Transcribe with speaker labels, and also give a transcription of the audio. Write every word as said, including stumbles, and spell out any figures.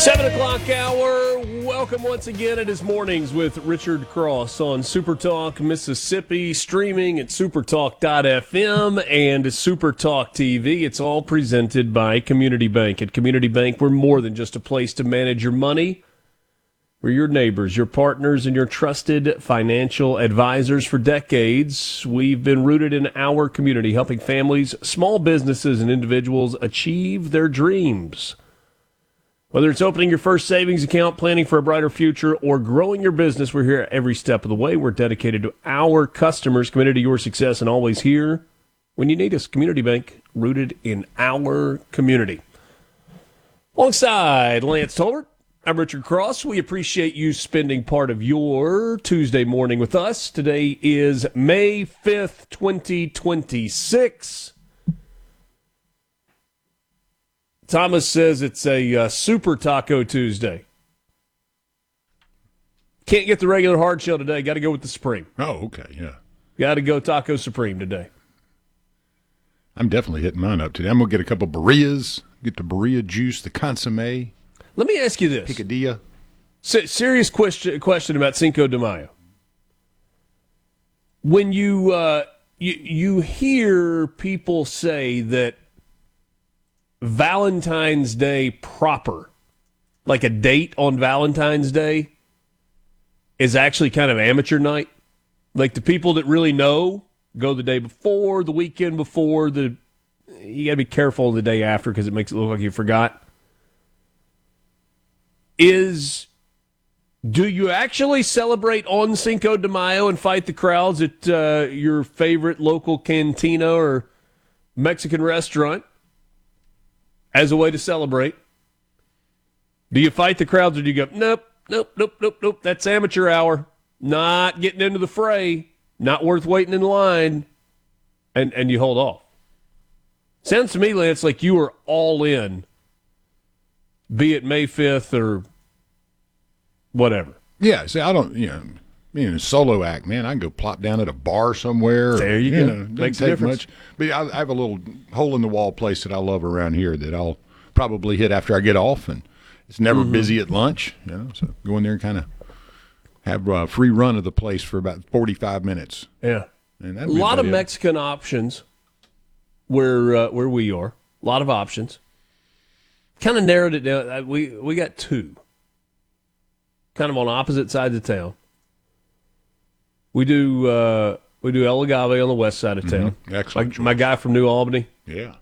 Speaker 1: Seven o'clock hour. Welcome once again. It is Mornings with Richard Cross on Supertalk Mississippi, streaming at supertalk dot f m and Supertalk T V. It's all presented by Community Bank. At Community Bank, we're more than just a place to manage your money. We're your neighbors, your partners, and your trusted financial advisors for decades. We've been rooted in our community, helping families, small businesses, and individuals achieve their dreams. Whether it's opening your first savings account, planning for a brighter future, or growing your business, we're here every step of the way. We're dedicated to our customers, committed to your success, and always here when you need us. Community Bank, rooted in our community. Alongside Lance Tolbert, I'm Richard Cross. We appreciate you spending part of your Tuesday morning with us. Today is May fifth, twenty twenty-six. Thomas says it's a uh, Super Taco Tuesday. Can't get the regular hard shell today. Got to go with the Supreme.
Speaker 2: Oh, okay, yeah.
Speaker 1: Got to go Taco Supreme today.
Speaker 2: I'm definitely hitting mine up today. I'm going to get a couple Barrillas, get the Barilla juice, the consomme.
Speaker 1: Let me ask you this.
Speaker 2: Picadilla.
Speaker 1: S- serious question, question about Cinco de Mayo. When you, uh, you you hear people say that Valentine's Day proper, like a date on Valentine's Day, is actually kind of amateur night. Like the people that really know go the day before, the weekend before, the you got to be careful the day after because it makes it look like you forgot. Is do you actually celebrate on Cinco de Mayo and fight the crowds at uh, your favorite local cantina or Mexican restaurant as a way to celebrate? Do you fight the crowds or do you go, nope, nope, nope, nope, nope, that's amateur hour. Not getting into the fray. Not worth waiting in line. And and you hold off. Sounds to me, Lance, like you are all in, be it May fifth or whatever.
Speaker 2: Yeah, see, I don't, you know, being a solo act, man, I can go plop down at a bar somewhere.
Speaker 1: There you,
Speaker 2: you
Speaker 1: go.
Speaker 2: know,
Speaker 1: Makes a
Speaker 2: take
Speaker 1: difference.
Speaker 2: much. But I, I have a little hole-in-the-wall place that I love around here that I'll probably hit after I get off, and it's never
Speaker 1: Mm-hmm.
Speaker 2: busy at lunch, you know, so go in there and kind of have a free run of the place for about forty-five minutes.
Speaker 1: Yeah.
Speaker 2: And
Speaker 1: A
Speaker 2: that'd be
Speaker 1: lot of
Speaker 2: about it.
Speaker 1: Mexican options where uh, where we are. A lot of options. Kind of narrowed it down. Uh, We we got two. Kind of on opposite sides of town. We do uh, we do El Agave on the west side of town.
Speaker 2: Mhm. Excellent
Speaker 1: My, my guy from New Albany,
Speaker 2: Yeah.